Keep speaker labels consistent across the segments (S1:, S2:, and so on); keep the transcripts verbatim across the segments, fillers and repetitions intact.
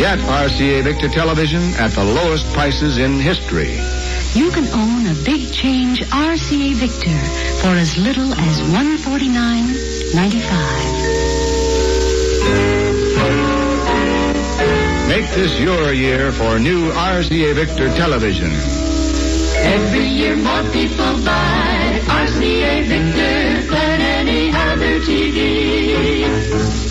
S1: Get R C A Victor television at the lowest prices in history.
S2: You can own a big change R C A Victor for as little as one hundred forty-nine dollars and ninety-five cents.
S1: Make this your year for new R C A Victor television.
S3: Every year more people buy R C A Victor than any other T V.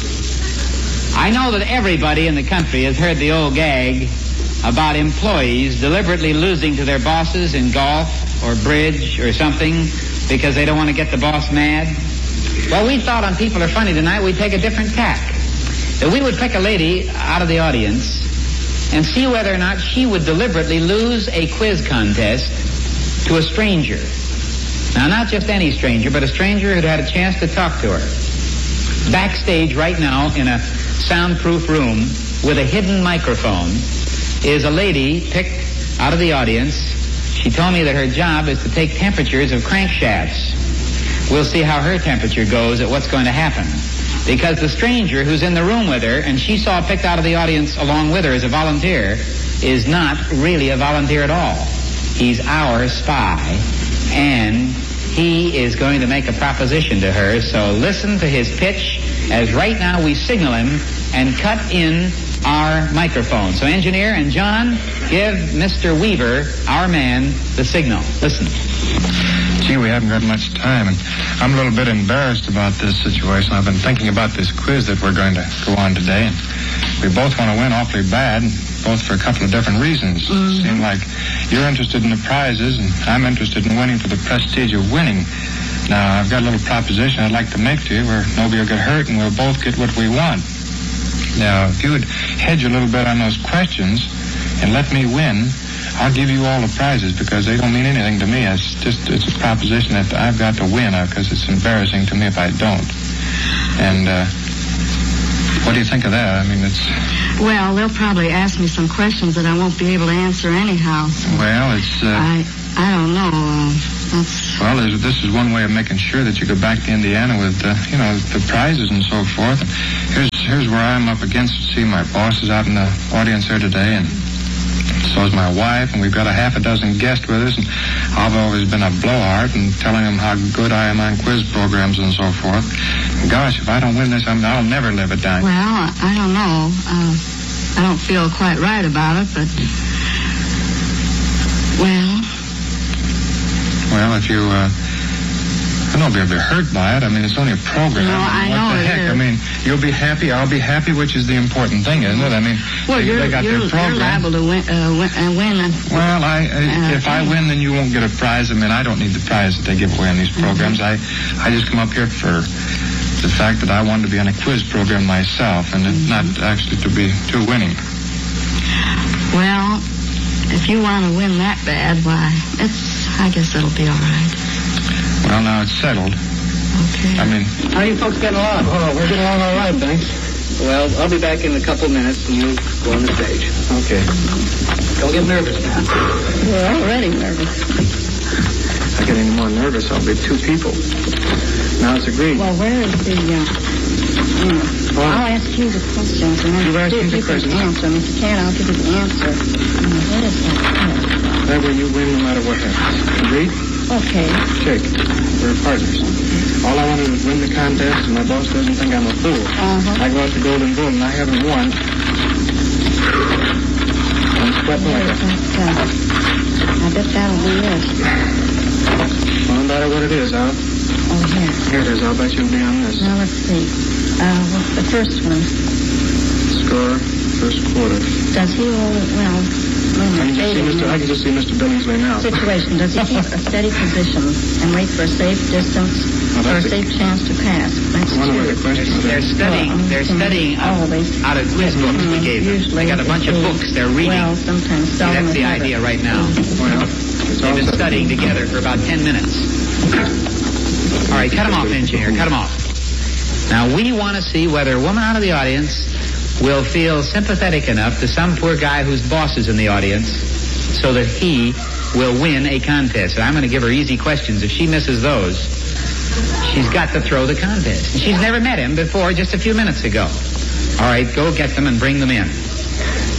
S4: I know that everybody in the country has heard the old gag about employees deliberately losing to their bosses in golf or bridge or something because they don't want to get the boss mad. Well, we thought on People Are Funny tonight we'd take a different tack. That we would pick a lady out of the audience and see whether or not she would deliberately lose a quiz contest to a stranger. Now, not just any stranger, but a stranger who'd had a chance to talk to her. Backstage right now in a soundproof room with a hidden microphone is a lady picked out of the audience. She told me that her job is to take temperatures of crankshafts. We'll see how her temperature goes at what's going to happen. Because the stranger who's in the room with her, and she saw picked out of the audience along with her as a volunteer, is not really a volunteer at all. He's our spy, and he is going to make a proposition to her. So listen to his pitch as right now we signal him and cut in our microphone. So engineer and John, give Mister Weaver, our man, the signal. Listen.
S5: Gee, we haven't got much time, and I'm a little bit embarrassed about this situation. I've been thinking about this quiz that we're going to go on today, and we both want to win awfully bad, both for a couple of different reasons. Mm-hmm. Seem like you're interested in the prizes, and I'm interested in winning for the prestige of winning. Now, I've got a little proposition I'd like to make to you where nobody will get hurt and we'll both get what we want. Now, if you would hedge a little bit on those questions and let me win, I'll give you all the prizes because they don't mean anything to me. It's just it's a proposition that I've got to win because it's embarrassing to me if I don't. And uh, what do you think of that? I mean, it's...
S6: Well, they'll probably ask me some questions that I won't be able to answer anyhow.
S5: Well, it's... Uh,
S6: I I don't know. Uh, that's...
S5: Well, this is one way of making sure that you go back to Indiana with, uh, you know, the prizes and so forth. And here's here's where I'm up against. See, my boss is out in the audience here today, and so is my wife, and we've got a half a dozen guests with us, and I've always been a blowhard and telling them how good I am on quiz programs and so forth. And gosh, if I don't win this, I'm, I'll never live it down.
S6: Well, I don't know. Uh, I don't feel quite right about it, but... Well...
S5: Well, if you, uh... I don't be able to be hurt by it. I mean, it's only a program.
S6: No, I
S5: what
S6: know
S5: the
S6: it
S5: heck?
S6: is.
S5: I mean, you'll be happy, I'll be happy, which is the important thing, isn't it? I mean,
S6: well,
S5: they,
S6: you're,
S5: they got
S6: you're,
S5: their program.
S6: You're liable to win. Uh, win, uh, win uh,
S5: well, I, I uh, if I win, then you won't get a prize. I mean, I don't need the prize that they give away on these programs. Mm-hmm. I, I just come up here for the fact that I wanted to be on a quiz program myself, and mm-hmm. not actually to be to winning.
S6: Well, if you want to win that bad, why, it's. I guess it'll be all right.
S5: Well, now it's settled.
S6: Okay.
S5: I mean...
S7: How are you folks getting along?
S5: Oh, we're getting along all right, thanks.
S7: Well, I'll be back in a couple minutes, and you'll go on the stage.
S5: Okay.
S7: Don't get nervous now.
S6: We're already nervous.
S5: If I get any more nervous, I'll be two people. Now it's agreed.
S6: Well, where is the... Uh, mm, well, I'll ask you the questions, and then
S5: you ask me the questions.
S6: Answer. And if you can't, I'll give you the answer. Mm, what is that?
S5: That way you win no matter what happens. Agreed?
S6: Okay.
S5: Shake. We're partners. All I want to do is win the contest, and my boss doesn't think I'm a fool.
S6: Uh-huh.
S5: I go out to Golden Bull, and I haven't won. I'm sweating like a...
S6: I bet that'll be it.
S5: Well, no matter what it is, Al.
S6: Oh, here.
S5: Here it is. I'll bet you'll be on this.
S6: Now, let's see. Uh, what's the first one?
S5: Score, first quarter.
S6: Does he hold it well?
S5: I can, just see Mister I can just see Mister Billingsley now.
S6: Situation. Does he keep a steady position and wait for a safe distance
S5: well,
S6: or a safe chance to pass? That's
S5: one
S6: two.
S5: of the questions.
S4: They're studying.
S6: Well,
S4: they're studying out, out of quiz books we gave them. They got a bunch of books they're reading.
S6: Well, sometimes.
S4: See, that's the idea right now.
S5: Well,
S4: they've been studying together for about ten minutes. All right, cut them off, engineer. Cut them off. Now, we want to see whether a woman out of the audience will feel sympathetic enough to some poor guy whose boss is in the audience so that he will win a contest. And I'm going to give her easy questions. If she misses those, she's got to throw the contest. And she's never met him before just a few minutes ago. All right, go get them and bring them in.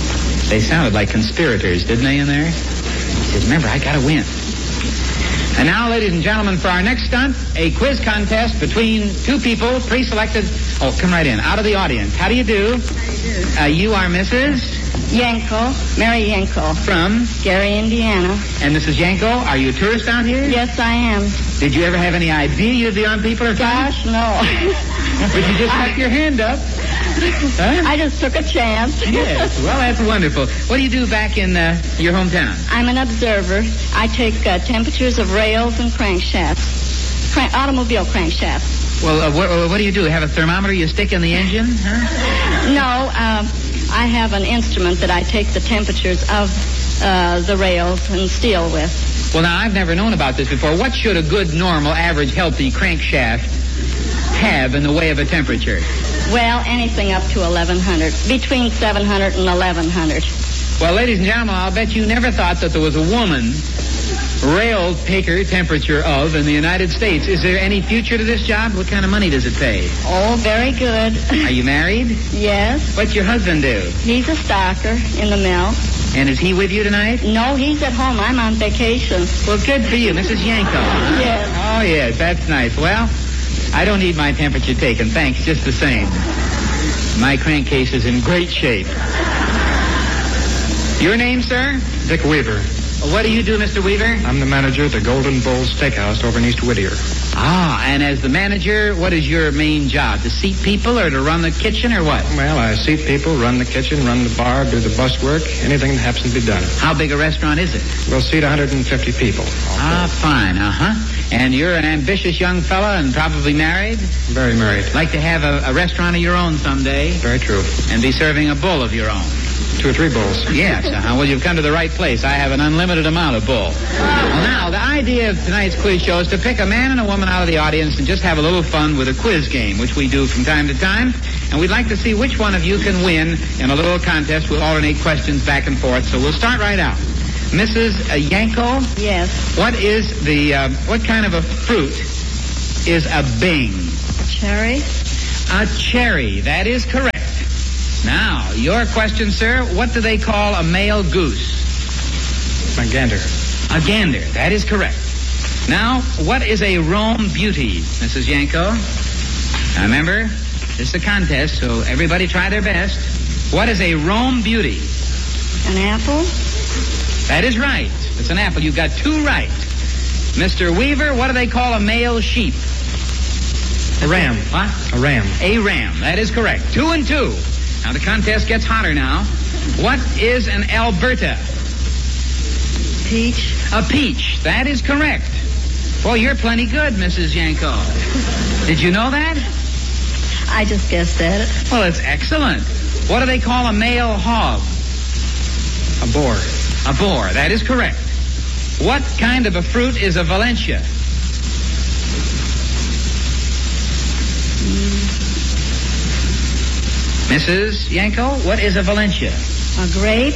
S4: They sounded like conspirators, didn't they, in there? He said, remember, I gotta win. And now, ladies and gentlemen, for our next stunt, a quiz contest between two people pre-selected. Oh, come right in, out of the audience. How do you do?
S6: How do you do?
S4: Uh, you are Missus
S6: Yanko, Mary Yanko,
S4: from?
S6: Gary, Indiana.
S4: And Missus Yanko, are you a tourist out here?
S6: Yes, I am.
S4: Did you ever have any idea you'd be on People Are Funny?
S6: Gosh, no.
S4: But you just stuck your hand up. Huh?
S6: I just took a chance.
S4: Yes, well, that's wonderful. What do you do back in uh, your hometown?
S6: I'm an observer. I take uh, temperatures of rails and crankshafts, Crank, automobile crankshafts.
S4: Well, uh, what, what do you do? Have a thermometer you stick in the engine? Huh?
S6: No, uh, I have an instrument that I take the temperatures of uh, the rails and steel with.
S4: Well, now, I've never known about this before. What should a good, normal, average, healthy crankshaft have in the way of a temperature?
S6: Well, anything up to eleven hundred, between seven hundred and eleven hundred.
S4: Well, ladies and gentlemen, I'll bet you never thought that there was a woman rail taker temperature of in the United States. Is there any future to this job? What kind of money does it pay?
S6: Oh, very good.
S4: Are you married?
S6: Yes.
S4: What's your husband do?
S6: He's a stocker in the mill.
S4: And is he with you tonight?
S6: No, he's at home. I'm on vacation.
S4: Well, good for you, Missus Yanko. Huh?
S6: Yes.
S4: Oh, yes, that's nice. Well, I don't need my temperature taken. Thanks, just the same. My crankcase is in great shape. Your name, sir?
S5: Dick Weaver.
S4: What do you do, Mister Weaver?
S5: I'm the manager of the Golden Bull Steakhouse over in East Whittier.
S4: Ah, and as the manager, what is your main job? To seat people or to run the kitchen or what?
S5: Well, I seat people, run the kitchen, run the bar, do the bus work, anything that happens to be done.
S4: How big a restaurant is it?
S5: We'll seat one hundred fifty people.
S4: Ah, fine, uh-huh. And you're an ambitious young fella and probably married?
S5: Very married.
S4: Like to have a, a restaurant of your own someday?
S5: Very true.
S4: And be serving a bull of your own?
S5: Two or three bulls.
S4: Yes, uh-huh. Well, you've come to the right place. I have an unlimited amount of bull. Well, now, the idea of tonight's quiz show is to pick a man and a woman out of the audience and just have a little fun with a quiz game, which we do from time to time. And we'd like to see which one of you can win in a little contest. We'll alternate questions back and forth. So we'll start right out. Missus Yanko?
S6: Yes.
S4: What is the, uh, what kind of a fruit is a bing?
S6: Cherry?
S4: A cherry. That is correct. Now, your question, sir, what do they call a male goose?
S5: A gander.
S4: A gander. That is correct. Now, what is a Rome beauty, Missus Yanko? Now, remember, this is a contest, so everybody try their best. What is a Rome beauty?
S6: An apple?
S4: That is right. It's an apple. You've got two right. Mister Weaver, what do they call a male sheep?
S5: A ram.
S4: What?
S5: A ram.
S4: A ram. That is correct. Two and two. Now, the contest gets hotter now. What is an Alberta?
S6: Peach?
S4: A peach. That is correct. Well, you're plenty good, Missus Yanko. Did you know that?
S6: I just guessed at it.
S4: Well, it's excellent. What do they call a male hog?
S5: A boar.
S4: A boar. That is correct. What kind of a fruit is a Valencia?
S6: Mm.
S4: Missus Yanko, what is a Valencia?
S6: A grape?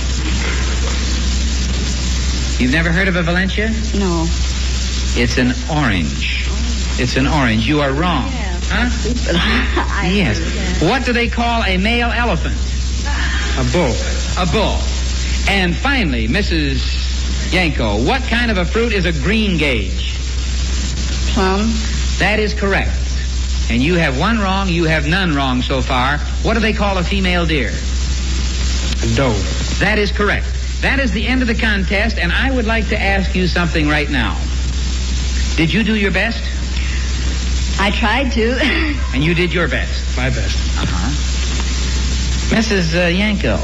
S4: You've never heard of a Valencia?
S6: No.
S4: It's an orange. It's an orange. You are wrong.
S6: Yeah.
S4: Huh?
S6: I
S4: Yes.
S6: heard that.
S4: What do they call a male elephant?
S5: A bull.
S4: A bull. And finally, Missus Yanko, what kind of a fruit is a green gauge?
S6: Plum?
S4: That is correct. And you have one wrong, you have none wrong so far. What do they call a female deer?
S5: A doe.
S4: That is correct. That is the end of the contest, and I would like to ask you something right now. Did you do your best?
S6: I tried to.
S4: And you did your best?
S5: My best.
S4: Uh-huh. Missus Uh, Yanko,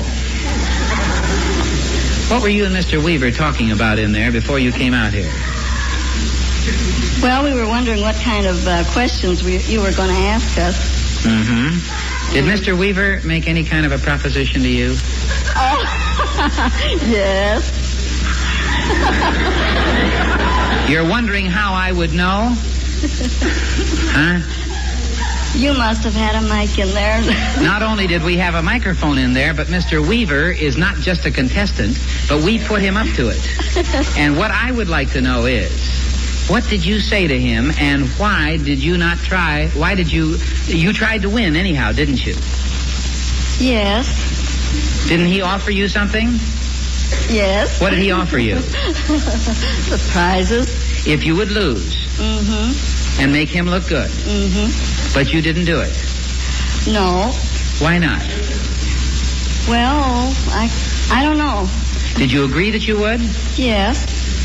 S4: what were you and Mister Weaver talking about in there before you came out here?
S6: Well, we were wondering what kind of uh, questions we, you were going to ask us.
S4: Mm-hmm. Did Mister Weaver make any kind of a proposition to you?
S6: Oh, yes.
S4: You're wondering how I would know? Huh?
S6: You must have had a mic in there.
S4: Not only did we have a microphone in there, but Mister Weaver is not just a contestant, but we put him up to it. And what I would like to know is, what did you say to him, and why did you not try? Why did you... You tried to win anyhow, didn't you?
S6: Yes.
S4: Didn't he offer you something?
S6: Yes.
S4: What did he offer you?
S6: Surprises.
S4: If you would lose
S6: Mm-hmm.
S4: and make him look good,
S6: Mm-hmm.
S4: but you didn't do it.
S6: No.
S4: Why not?
S6: Well, I I don't know.
S4: Did you agree that you would?
S6: Yes.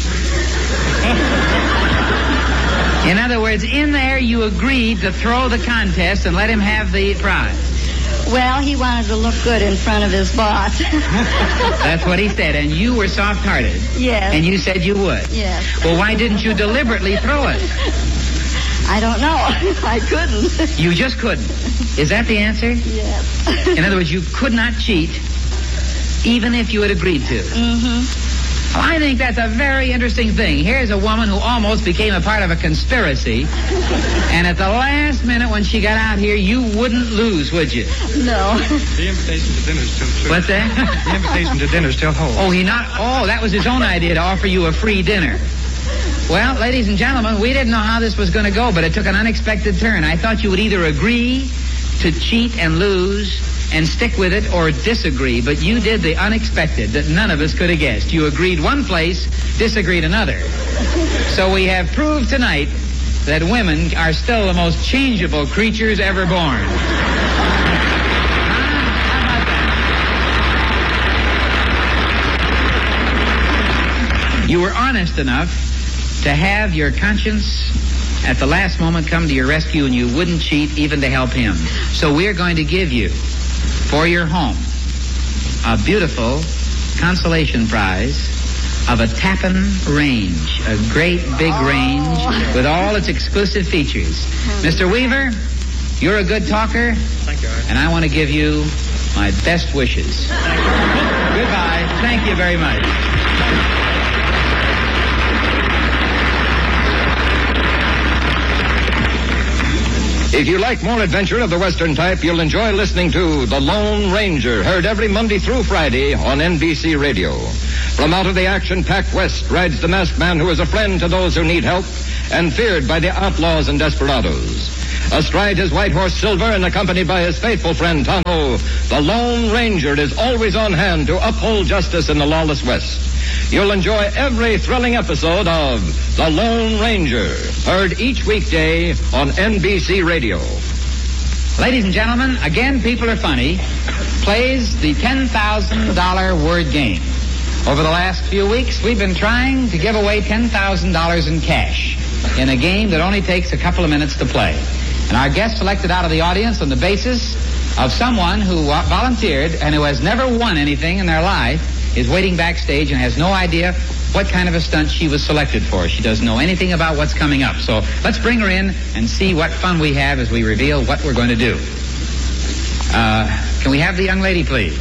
S4: In other words, in there you agreed to throw the contest and let him have the prize.
S6: Well, he wanted to look good in front of his boss.
S4: That's what he said, and you were soft-hearted.
S6: Yes.
S4: And you said you would.
S6: Yes.
S4: Well, why didn't you deliberately throw it?
S6: I don't know. I couldn't.
S4: You just couldn't. Is that the answer?
S6: Yes.
S4: In other words, you could not cheat even if you had agreed to.
S6: Mm-hmm.
S4: Well, I think that's a very interesting thing. Here's a woman who almost became a part of a conspiracy, and at the last minute when she got out here, you wouldn't lose, would you?
S6: No.
S5: The invitation to dinner is still true.
S4: What's that?
S5: The invitation to dinner still holds.
S4: Oh, he not. Oh, that was his own idea to offer you a free dinner. Well, ladies and gentlemen, we didn't know how this was going to go, but it took an unexpected turn. I thought you would either agree to cheat and lose and stick with it or disagree, but you did the unexpected that none of us could have guessed. You agreed one place, disagreed another. So we have proved tonight that women are still the most changeable creatures ever born. You were honest enough to have your conscience at the last moment come to your rescue, and you wouldn't cheat even to help him. So we're going to give you, for your home, a beautiful consolation prize of a Tappan range, a great big range with all its exclusive features. Mister Weaver, you're a good talker,
S5: Thank you, Art.
S4: and I want to give you my best wishes. Goodbye. Thank you very much.
S1: If you like more adventure of the Western type, you'll enjoy listening to The Lone Ranger, heard every Monday through Friday on N B C Radio. From out of the action-packed West rides the masked man who is a friend to those who need help and feared by the outlaws and desperados. Astride his white horse Silver and accompanied by his faithful friend Tonto, the Lone Ranger is always on hand to uphold justice in the lawless West. You'll enjoy every thrilling episode of The Lone Ranger, heard each weekday on N B C Radio.
S4: Ladies and gentlemen, again, People Are Funny plays the ten thousand dollars word game. Over the last few weeks, we've been trying to give away ten thousand dollars in cash in a game that only takes a couple of minutes to play. And our guest selected out of the audience on the basis of someone who uh, volunteered and who has never won anything in their life is waiting backstage and has no idea what kind of a stunt she was selected for. She doesn't know anything about what's coming up. So let's bring her in and see what fun we have as we reveal what we're going to do. Uh, can we have the young lady, please?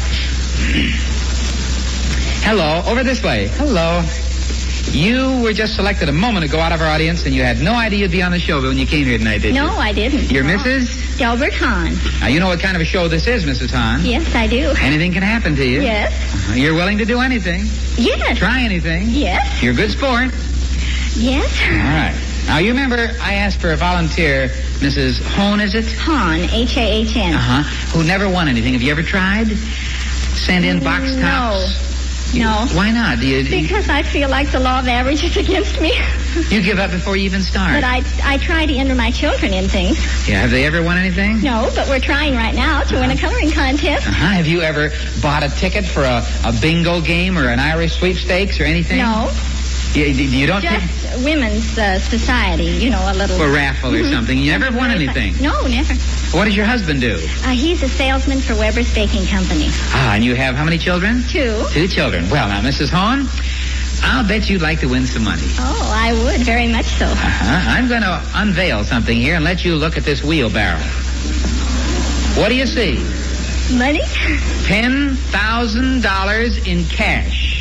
S4: Hello, over this way. Hello. You were just selected a moment ago out of our audience, and you had no idea you'd be on the show when you came here tonight, did you?
S8: No, I didn't.
S4: You're
S8: no.
S4: Missus
S8: Delbert Hahn.
S4: Now, you know what kind of a show this is, Missus Hahn.
S8: Yes, I do.
S4: Anything can happen to you.
S8: Yes.
S4: Uh-huh. You're willing to do anything.
S8: Yes.
S4: Try anything.
S8: Yes.
S4: You're a good sport.
S8: Yes.
S4: All right. Now, you remember I asked for a volunteer, Missus Hone, is it?
S8: Hahn, H A H N.
S4: Uh-huh. Who never won anything. Have you ever tried? Send in box
S8: No.
S4: tops? You-
S8: No.
S4: Why not? Do you,
S8: Because I feel like the law of average is against me.
S4: you give up before you even start?
S8: But I I try to enter my children in things.
S4: Yeah, have they ever won anything?
S8: No, but we're trying right now to win a coloring contest.
S4: Uh-huh. Have you ever bought a ticket for a, a bingo game or an Irish sweepstakes or anything?
S8: No,
S4: You, you don't take
S8: just women's uh, society, you know, a little...
S4: a raffle or something. You never won anything.
S8: No, never.
S4: What does your husband do?
S8: Uh, he's a salesman for Weber's Baking Company.
S4: Ah, and you have how many children?
S8: Two.
S4: Two children. Well, now, Missus Hahn, I'll bet you'd like to win some money.
S8: Oh, I would, very much so.
S4: Uh-huh. I'm going to unveil something here and let you look at this wheelbarrow. What do you see?
S8: Money?
S4: ten thousand dollars in cash.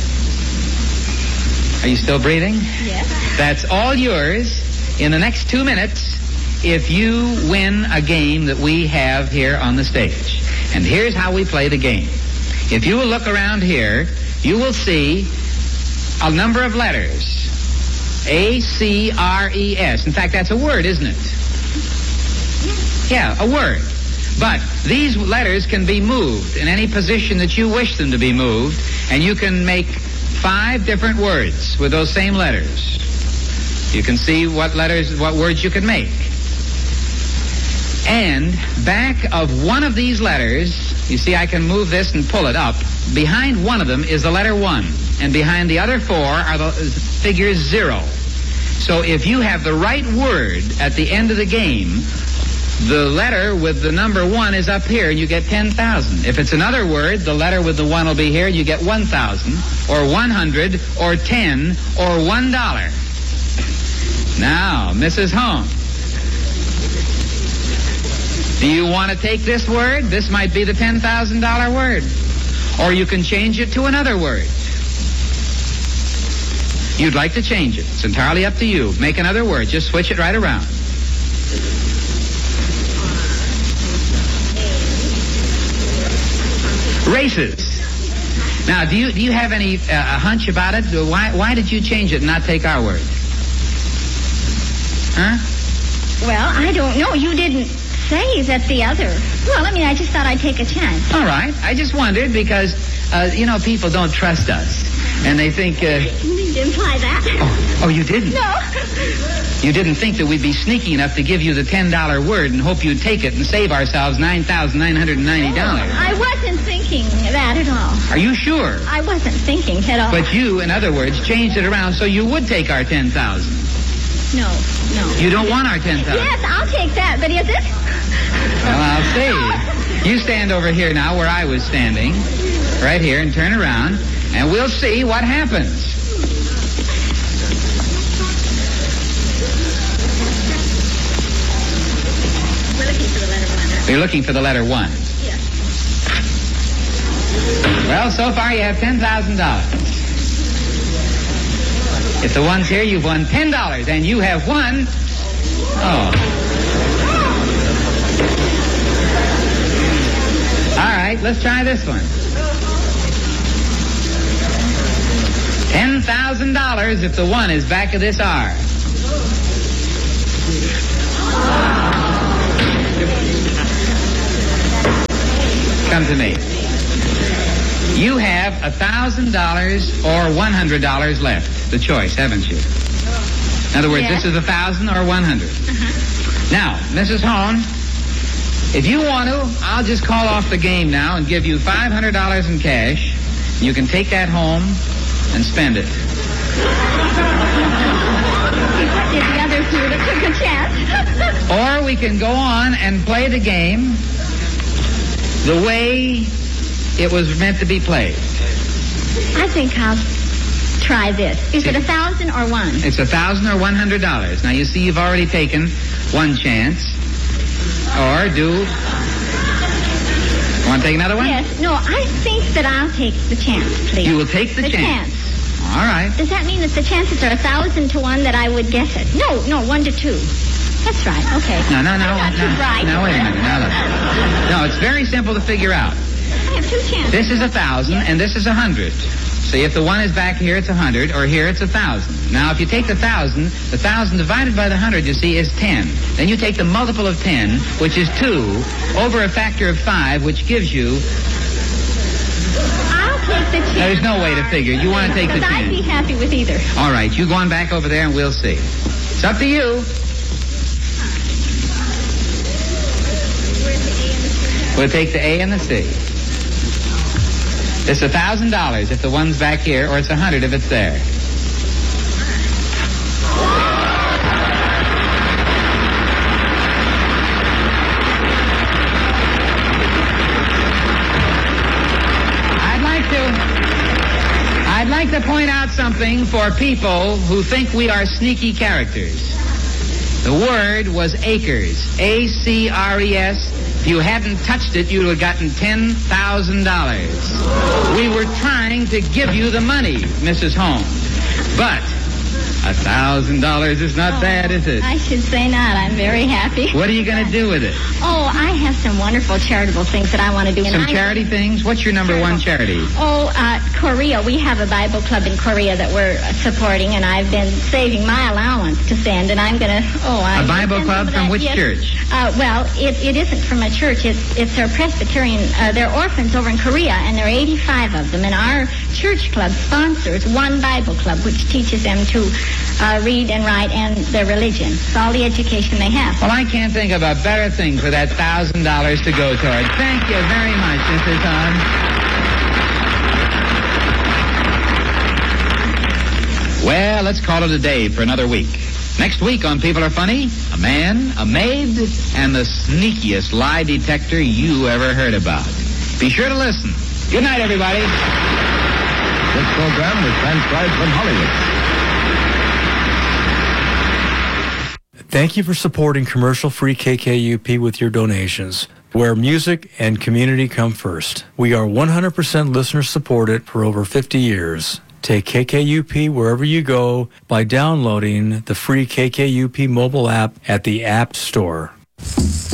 S4: Are you still breathing?
S8: Yes.
S4: That's all yours in the next two minutes if you win a game that we have here on the stage. And here's how we play the game. If you will look around here, you will see a number of letters. A C R E S. In fact, that's a word, isn't it? Yeah, a word. But these letters can be moved in any position that you wish them to be moved, and you can make five different words with those same letters. You can see what letters, what words you can make. And back of one of these letters, you see I can move this and pull it up. Behind one of them is the letter one, and behind the other four are the figures zero. So if you have the right word at the end of the game, the letter with the number one is up here, and you get ten thousand. If it's another word, the letter with the one will be here, and you get one thousand, or one hundred, or ten, or one dollar. Now, Missus Holmes, do you want to take this word? This might be the ten thousand dollar word. Or you can change it to another word. You'd like to change it. It's entirely up to you. Make another word. Just switch it right around. Races. Now, do you do you have any uh, a hunch about it? Why why did you change it and not take our word? Huh?
S8: Well, I don't know. You didn't say that the other. Well, I mean, I just thought I'd take a chance.
S4: All right. I just wondered because, uh, you know, people don't trust us. And they think... Uh,
S8: You didn't imply that.
S4: oh, oh, you didn't?
S8: No.
S4: You didn't think that we'd be sneaky enough to give you the ten dollar word and hope you'd take it and save ourselves nine thousand nine hundred ninety dollars.
S8: I wasn't thinking that at all.
S4: Are you sure?
S8: I wasn't thinking at all.
S4: But you, in other words, changed it around so you would take our ten thousand.
S8: No, no.
S4: You don't want our ten thousand.
S8: Yes, I'll take that, but is it?
S4: Well, I'll see. You stand over here now where I was standing, right here, and turn around, and we'll see what happens.
S8: We're looking for the letter one.
S4: You're looking for the letter one.
S8: Yes.
S4: Well, so far you have ten thousand dollars. If the one's here, you've won ten dollars, and you have won... Oh. All right, let's try this one. ten thousand dollars if the one is back of this R. Come to me. You have one thousand dollars or one hundred dollars left. The choice, haven't you? In other words,
S8: Yes.
S4: this is one thousand or one hundred.
S8: Uh-huh.
S4: Now, Missus Hone, if you want to, I'll just call off the game now and give you five hundred dollars in cash. You can take that home and spend it.
S8: What did the others do that took a chance?
S4: Or we can go on and play the game the way it was meant to be played.
S8: I think I'll try this. Is it a thousand or one?
S4: It's a thousand or one hundred dollars. Now you see, you've already taken one chance. Or do you want to take another one?
S8: Yes. No, I think that I'll take the chance, please.
S4: You will take the,
S8: The
S4: chance.
S8: chance.
S4: All right.
S8: Does that mean that the chances are a thousand to one that I would guess it? No, no, one to two. That's right. Okay.
S4: No, no, no,
S8: I'm not
S4: no.
S8: too bright.
S4: No, wait a minute. Now look. No, it's very simple to figure out.
S8: I have two chances.
S4: This is a thousand, and this is a hundred. See, if the one is back here, it's a hundred, or here, it's a thousand. Now, if you take the thousand, the thousand divided by the hundred, you see, is ten. Then you take the multiple of ten, which is two, over a factor of five, which gives you...
S8: I'll take the chance.
S4: There's no way to figure. You want to take the
S8: Because I'd be
S4: chance.
S8: happy with either.
S4: All right, you go on back over there, and we'll see. It's up to you. We'll take the A and the C. It's a thousand dollars if the one's back here, or it's a hundred if it's there. I'd like to. I'd like to point out something for people who think we are sneaky characters. The word was acres. A C R E S. If you hadn't touched it, you'd have gotten ten thousand dollars. We were trying to give you the money, Missus Holmes. But A thousand dollars is not
S8: Oh,
S4: bad, is it?
S8: I should say not. I'm very happy.
S4: What are you going to do with it?
S8: Oh, I have some wonderful charitable things that I want to do. and
S4: Some
S8: I-
S4: charity things? What's your number one charity?
S8: Oh, uh, Korea. We have a Bible club in Korea that we're uh, supporting, and I've been saving my allowance to send, and I'm going to, oh, I...
S4: A Bible club from which
S8: yes.
S4: church?
S8: Uh, well, it, it isn't from a church. It's it's our Presbyterian. Uh, they're orphans over in Korea, and there are eighty-five of them, and our church club sponsors one Bible club, which teaches them to uh, read and write and their religion. It's all the education they have.
S4: Well, I can't think of a better thing for that thousand dollars to go toward. Thank you very much, Mister Tom. Well, let's call it a day for another week. Next week on People Are Funny, a man, a maid, and the sneakiest lie detector you ever heard about. Be sure to listen. Good night, everybody.
S1: This program was transcribed from Hollywood.
S9: Thank you for supporting commercial-free K K U P with your donations, where music and community come first. We are one hundred percent listener-supported for over fifty years. Take K K U P wherever you go by downloading the free K K U P mobile app at the App Store.